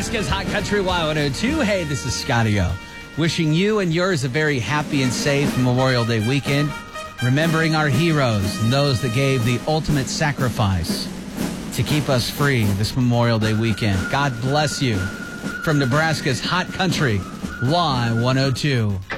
Nebraska's Hot Country Y102. Hey, this is Scotty O. Wishing you and yours a very happy and safe Memorial Day weekend. Remembering our heroes and those that gave the ultimate sacrifice to keep us free this Memorial Day weekend. God bless you. From Nebraska's Hot Country Y102.